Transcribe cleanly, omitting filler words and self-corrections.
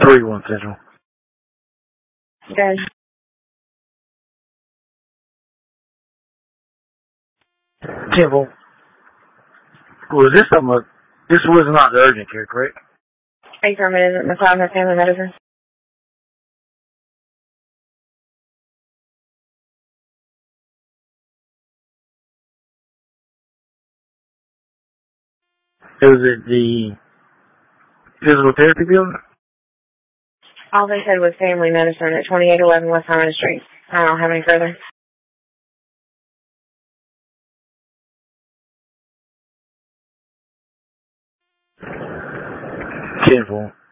3-1 Central. Good. 10-4. Was this something? This was not the urgent care, correct? Affirmative. McLeod Family Medicine. It was at the physical therapy building? All they said was family medicine at 2811 West Harmon Street. I don't have any further. 10-4.